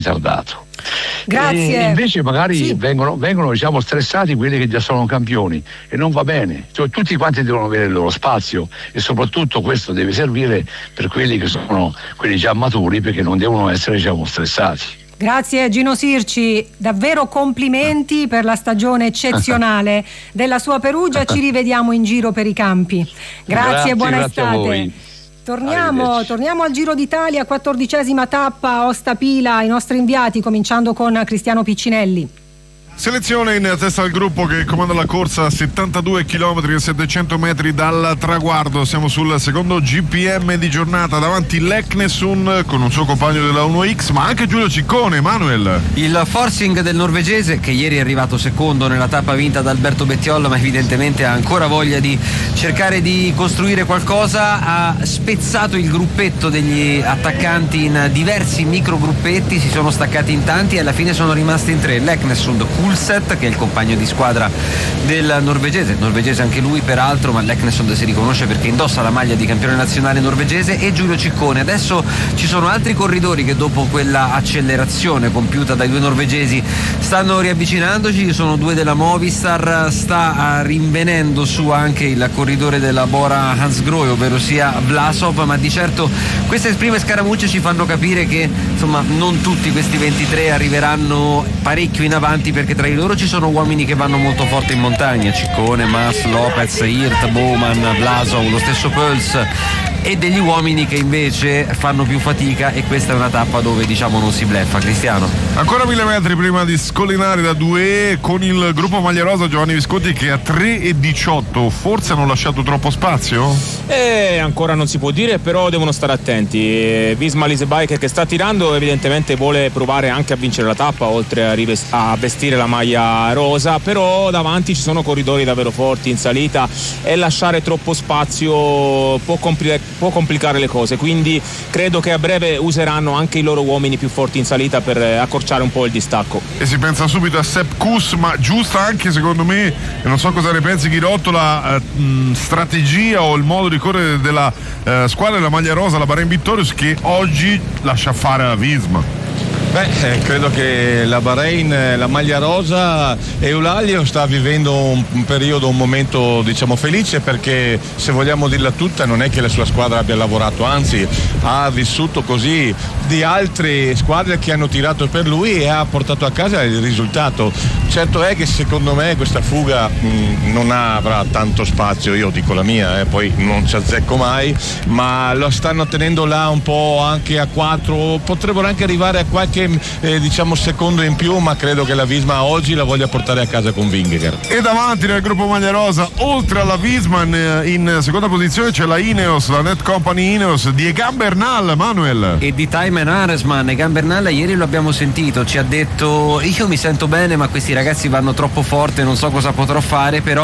ritardato. Grazie. E invece magari vengono diciamo stressati quelli che già sono campioni, e non va bene, cioè, tutti quanti devono avere il loro spazio, e soprattutto questo deve servire per quelli che sono quelli già maturi, perché non devono essere diciamo stressati. Grazie Gino Sirci, davvero complimenti per la stagione eccezionale della sua Perugia. Ci rivediamo in giro per i campi. Grazie, buona estate. Torniamo al Giro d'Italia, 14ª tappa, Aosta Pila, i nostri inviati, cominciando con Cristiano Piccinelli. Selezione in testa al gruppo che comanda la corsa a 72 km e 700 metri dal traguardo. Siamo sul secondo GPM di giornata, davanti Leknesund con un suo compagno della 1X, ma anche Giulio Ciccone. Manuel, il forcing del norvegese, che ieri è arrivato secondo nella tappa vinta da Alberto Bettiol, ma evidentemente ha ancora voglia di cercare di costruire qualcosa, ha spezzato il gruppetto degli attaccanti in diversi microgruppetti, si sono staccati in tanti e alla fine sono rimasti in 3: Leknesund, Kulset, che è il compagno di squadra del norvegese anche lui peraltro, ma Leknesund si riconosce perché indossa la maglia di campione nazionale norvegese, e Giulio Ciccone. Adesso ci sono altri corridori che dopo quella accelerazione compiuta dai due norvegesi stanno riavvicinandoci. Ci sono due della Movistar, sta rinvenendo su anche il corridore della Bora Hansgrohe, ovvero sia Vlasov, ma di certo queste prime scaramucce ci fanno capire che insomma non tutti questi 23 arriveranno parecchio in avanti, perché tra di loro ci sono uomini che vanno molto forte in montagna: Ciccone, Mas, Lopez, Hirt, Bowman, Vlasov, lo stesso Pöls, e degli uomini che invece fanno più fatica, e questa è una tappa dove diciamo non si bleffa. Cristiano, ancora 1000 metri prima di scollinare da 2 con il gruppo maglia rosa. Giovanni Visconti che a 3:18 forse hanno lasciato troppo spazio? Ancora non si può dire, però devono stare attenti. Visma Leasebike che sta tirando evidentemente vuole provare anche a vincere la tappa, oltre a vestire la maglia rosa, però davanti ci sono corridori davvero forti in salita e lasciare troppo spazio può complicare le cose, quindi credo che a breve useranno anche i loro uomini più forti in salita per accorciare un po' il distacco. E si pensa subito a Sepp Kuss, ma giusta anche secondo me, e non so cosa ne pensi Ghirotto, la strategia o il modo di correre della squadra della maglia rosa, la Bahrain Victorious, che oggi lascia fare la Visma. Credo che la Bahrain, la maglia rosa, Eulalia sta vivendo un periodo, un momento diciamo felice, perché se vogliamo dirla tutta non è che la sua squadra abbia lavorato, anzi ha vissuto così di altre squadre che hanno tirato per lui e ha portato a casa il risultato. Certo è che secondo me questa fuga non avrà tanto spazio, io dico la mia, poi non ci azzecco mai, ma lo stanno tenendo là un po' anche a 4, potrebbero anche arrivare a qualche diciamo secondo in più, ma credo che la Visma oggi la voglia portare a casa con Vingegaard. E davanti nel gruppo maglia rosa, oltre alla Visma, in seconda posizione c'è la Ineos, la Net Company Ineos di Egan Bernal. Manuel, e di Thymen Arensman. Egan Bernal ieri lo abbiamo sentito, ci ha detto: io mi sento bene ma questi ragazzi vanno troppo forte, non so cosa potrò fare, però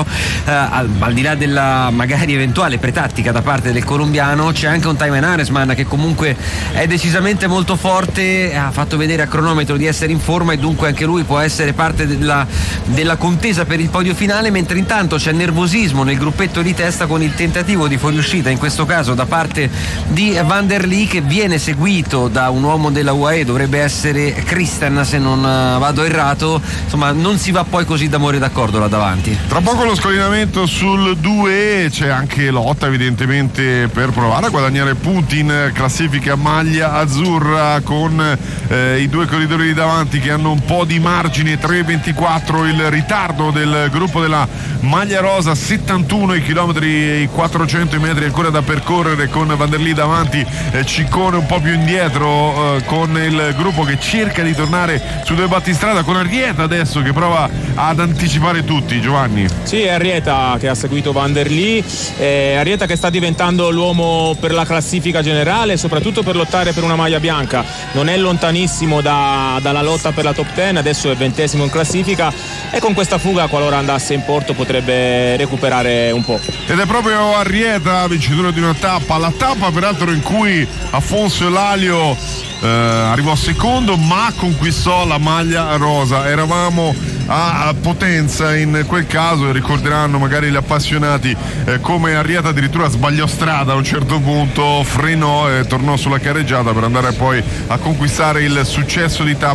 al di là della magari eventuale pretattica da parte del colombiano, c'è anche un Thymen Arensman che comunque è decisamente molto forte, ha fatto vedere a cronometro di essere in forma, e dunque anche lui può essere parte della contesa per il podio finale, mentre intanto c'è nervosismo nel gruppetto di testa con il tentativo di fuoriuscita, in questo caso da parte di Van der Lee, che viene seguito da un uomo della UAE, dovrebbe essere Christen se non vado errato, insomma non si va poi così d'amore d'accordo là davanti. Tra poco lo scollinamento sul 2, c'è anche lotta evidentemente per provare a guadagnare punti in classifica maglia azzurra, con i due corridori di davanti che hanno un po' di margine. 3:24 il ritardo del gruppo della maglia rosa, 71 i chilometri e i 400 metri ancora da percorrere, con Van der Lee davanti, Ciccone un po' più indietro, con il gruppo che cerca di tornare su 2 battistrada, con Arrieta adesso che prova ad anticipare tutti. Giovanni, sì, è Arrieta che ha seguito Van der Lee, Arrieta che sta diventando l'uomo per la classifica generale, soprattutto per lottare per una maglia bianca. Non è lontanissimo dalla lotta per la top 10, adesso è 20° in classifica, e con questa fuga, qualora andasse in porto, potrebbe recuperare un po'. Ed è proprio Arrieta vincitore di una tappa, la tappa peraltro in cui Afonso Elalio arrivò secondo ma conquistò la maglia rosa. Eravamo a Potenza in quel caso, e ricorderanno magari gli appassionati come Arrieta addirittura sbagliò strada a un certo punto, frenò e tornò sulla carreggiata per andare poi a conquistare il successo di tappa